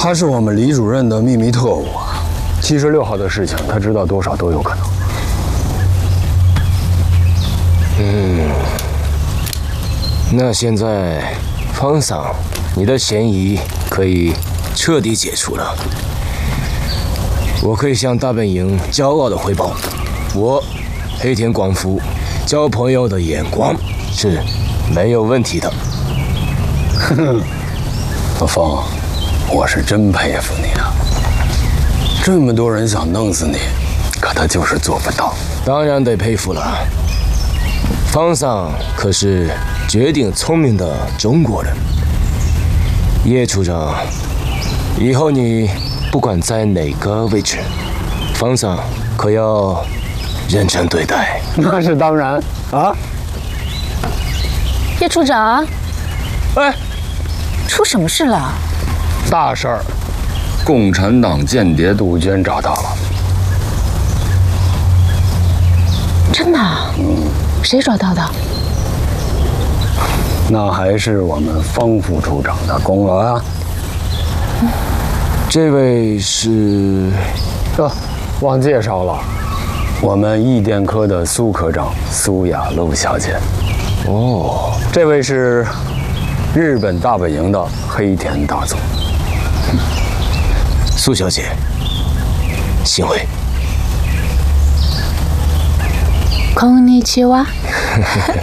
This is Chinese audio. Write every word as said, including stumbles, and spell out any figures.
他是我们李主任的秘密特务啊。七十六号的事情，他知道多少都有可能。 嗯，那现在方桑，你的嫌疑可以彻底解除了。我可以向大本营骄傲地汇报，我黑田广福交朋友的眼光是没有问题的。 哼哼，老方，我是真佩服你啊！这么多人想弄死你，可他就是做不到。 当然得佩服了。方桑可是绝顶聪明的中国人。叶处长，以后你不管在哪个位置，方桑可要认真对待。 那是当然啊。 叶处长， 哎， 出什么事了？ 大事儿，共产党间谍杜鹃找到了。 真的？嗯。谁找到的？ 那还是我们方副处长的功劳啊。 嗯、这位是…… 哦，忘介绍了，我们易电科的苏科长苏雅露小姐。 哦， 这位是日本大本营的黑田大佐。 苏小姐，幸会。 こんにちは。